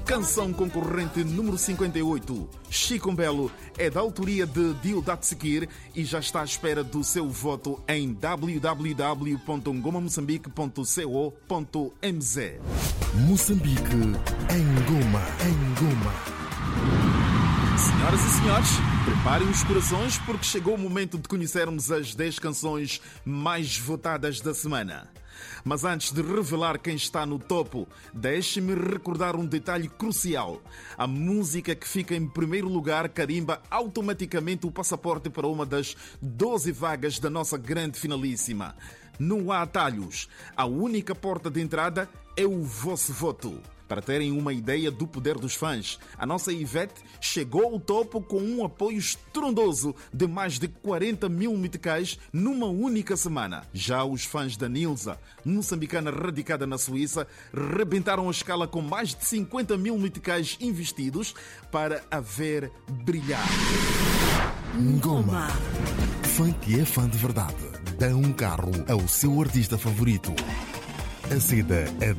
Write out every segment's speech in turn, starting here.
Canção concorrente número 58, Chico Belo, é da autoria de Deodato Sekir e já está à espera do seu voto em www.ngomamoçambique.co.mz. Moçambique em Goma, em Goma. Senhoras e senhores, preparem os corações porque chegou o momento de conhecermos as 10 canções mais votadas da semana. Mas antes de revelar quem está no topo, deixe-me recordar um detalhe crucial. A música que fica em primeiro lugar carimba automaticamente o passaporte para uma das 12 vagas da nossa grande finalíssima. Não há atalhos. A única porta de entrada é o vosso voto. Para terem uma ideia do poder dos fãs, a nossa Ivete chegou ao topo com um apoio estrondoso de mais de 40 mil meticais numa única semana. Já os fãs da Nilza, moçambicana radicada na Suíça, rebentaram a escala com mais de 50 mil meticais investidos para a ver brilhar. Ngoma. Fã que é fã de verdade, dá um carro ao seu artista favorito. Aceda a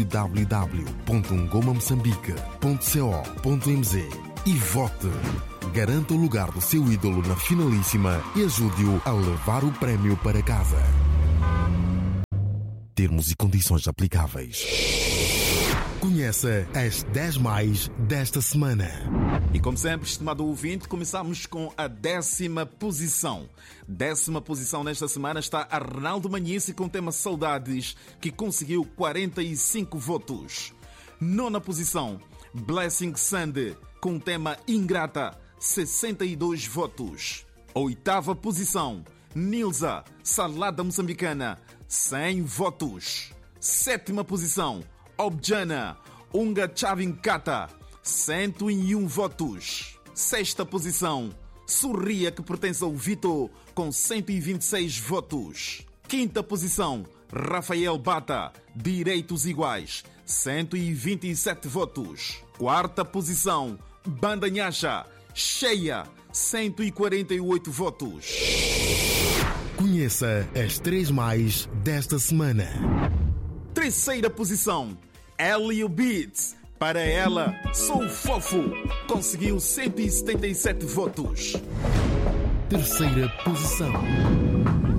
www.ngomamoçambique.co.mz e vote. Garanta o lugar do seu ídolo na finalíssima e ajude-o a levar o prémio para casa. Termos e condições aplicáveis. Conheça as 10 mais desta semana. E como sempre, estimado ouvinte, começamos com a 10ª posição. 10ª posição nesta semana está Arnaldo Manhice com o tema Saudades, que conseguiu 45 votos. 9ª posição, Blessing Sandy com o tema Ingrata, 62 votos. 8ª posição, Nilza, Salada Moçambicana, 100 votos. 7ª posição, Objana, Unga Chavinkata, 101 votos. 6ª posição, Sorria, que pertence ao Vitor, com 126 votos. 5ª posição, Rafael Bata, Direitos Iguais, 127 votos. 4ª posição, Banda Nhaxa, Cheia, 148 votos. Conheça as 3 mais desta semana. 3ª posição, Elio Beats, Para Ela Sou Fofo, conseguiu 177 votos. 3ª posição,